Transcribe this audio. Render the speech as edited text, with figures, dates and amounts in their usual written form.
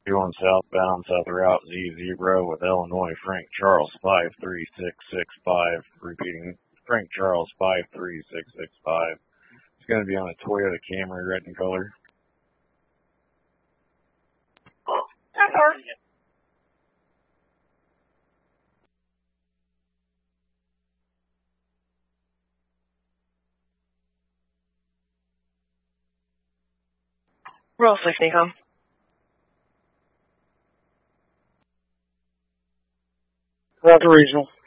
Going southbound, south route Z0 with Illinois, Frank Charles 53665. Repeating, Frank Charles 53665. It's going to be on a Toyota Camry, red in color. Roll 60, come. Roger, Regional.